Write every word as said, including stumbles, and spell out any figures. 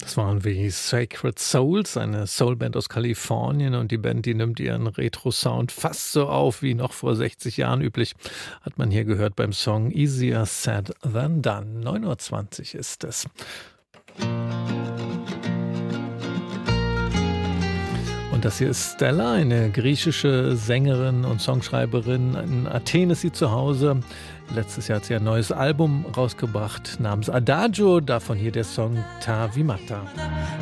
Das waren wie Sacred Souls, eine Soulband aus Kalifornien, und die Band, die nimmt ihren Retro-Sound fast so auf wie noch vor sechzig Jahren üblich, hat man hier gehört beim Song Easier Said Than Done. neun Uhr zwanzig ist es. Und das hier ist Stella, eine griechische Sängerin und Songschreiberin. In Athen ist sie zu Hause. Letztes Jahr hat sie ein neues Album rausgebracht namens Adagio. Davon hier der Song Ta Vimata.